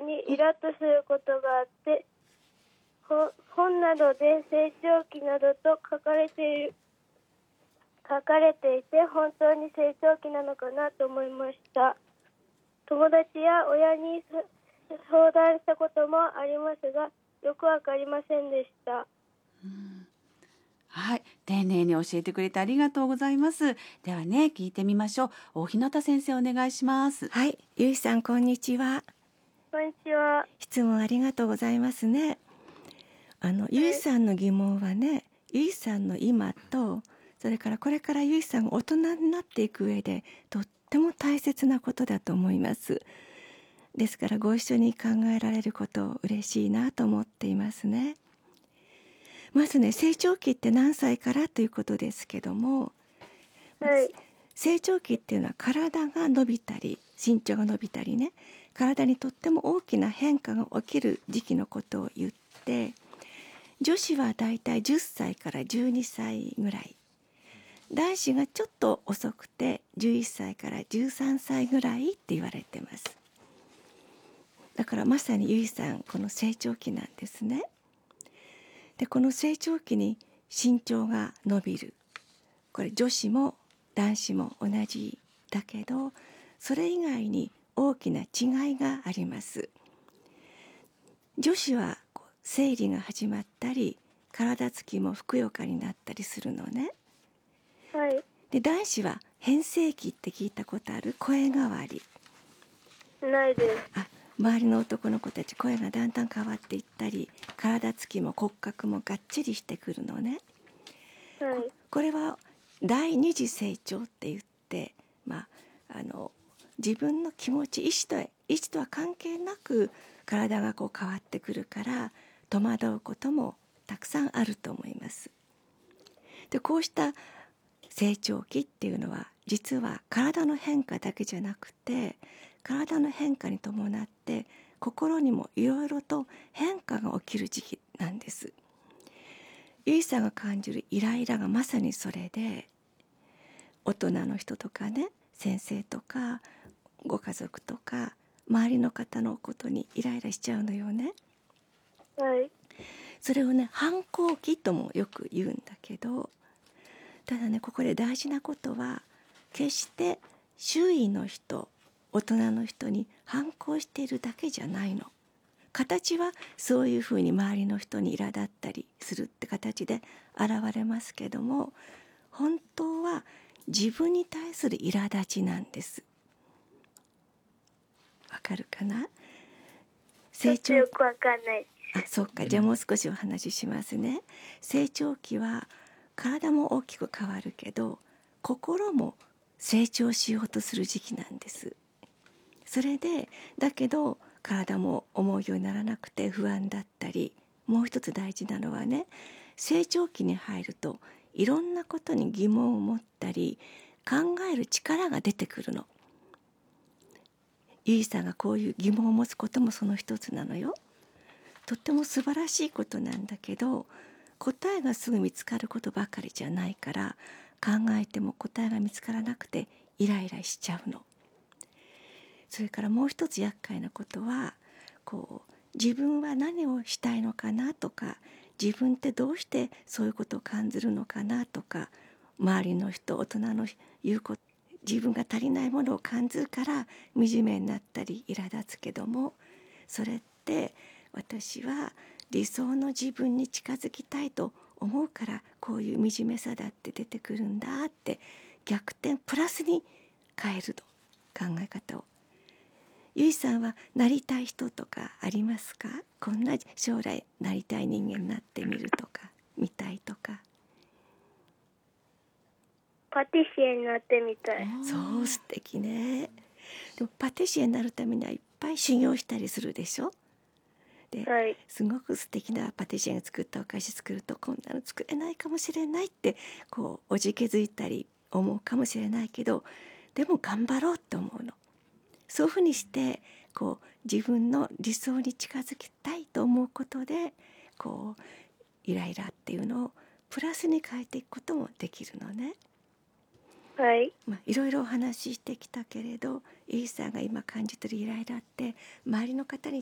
にイラッとすることがあって、本などで成長期などと書かれていて、本当に成長期なのかなと思いました。友達や親に相談したこともありますが、よくわかりませんでした。 はい、丁寧に教えてくれてありがとうございます。ではね、聞いてみましょう。大日向先生お願いします。 はい、ゆいさんこんにちは。 こんにちは。 質問ありがとうございますね。ゆいさんの疑問はね、ゆいさんの今と、それからこれからゆいさんが大人になっていく上でとっても大切なことだと思います。ですからご一緒に考えられること嬉しいなと思っていますね。まずね、成長期って何歳からということですけども、 はい。 成長期っていうのは体が伸びたり身長が伸びたりね、体にとっても大きな変化が起きる時期のことを言って、女子はだいたい10歳から12歳ぐらい、男子がちょっと遅くて11歳から13歳ぐらいって言われてます。だからまさにゆいさんこの成長期なんですね。でこの成長期に身長が伸びる、これ女子も男子も同じだけど、それ以外に大きな違いがあります。女子は生理が始まったり体つきもふくよかになったりするのね。 はい。 で男子は変声期って聞いたことある？声変わり。 ないです。 周りの男の子たち声がだんだん変わっていったり、体つきも骨格もがっちりしてくるのね。 はい。 これは第二次成長って言って、自分の気持ち意思とは関係なく体が変わってくるから戸惑うこともたくさんあると思います。でこうした成長期っていうのは実は体の変化だけじゃなくて、体の変化に伴って心にもいろいろと変化が起きる時期なんです。ゆいさんが感じるイライラがまさにそれで、大人の人とかね、先生とかご家族とか周りの方のことにイライラしちゃうのよね。 はい。 それをね、反抗期ともよく言うんだけど、ただね、ここで大事なことは決して周囲の人、大人の人に反抗しているだけじゃないの。形はそういうふうに周りの人に苛立ったりするって形で現れますけども、本当は自分に対する苛立ちなんです。わかるかな？成長、 よくわかんない。 そうか、じゃあもう少しお話ししますね。成長期は体も大きく変わるけど心も成長しようとする時期なんです。それでだけど体も思うようにならなくて不安だったり、もう一つ大事なのはね、成長期に入るといろんなことに疑問を持ったり考える力が出てくるの。ゆいさんがこういう疑問を持つこともその一つなのよ。とっても素晴らしいことなんだけど、答えがすぐ見つかることばかりじゃないから、考えても答えが見つからなくてイライラしちゃうの。それからもう一つ厄介なことは、自分は何をしたいのかなとか、自分ってどうしてそういうことを感じるのかなとか、周りの人、大人の言うこと、自分が足りないものを感じるから惨めになったり苛立つけども、それって私は理想の自分に近づきたいと思うからこういう惨めさだって出てくるんだって逆転プラスに変えると、考え方を。ゆいさんはなりたい人とかありますか？こんな将来なりたい人間になってみるとか見たいとか。 パティシエになってみたい。 そう素敵ね。でもパティシエになるためにはいっぱい修行したりするでしょ。で、 はい。 すごく素敵なパティシエが作ったお菓子作ると、こんなの作れないかもしれないっておじけづいたり思うかもしれないけど、でも頑張ろうって思うの。そういうふうにして自分の理想に近づきたいと思うことでイライラっていうのをプラスに変えていくこともできるのね。 はい。 いろいろお話ししてきたけれど、ゆいさんが今感じてるイライラって周りの方に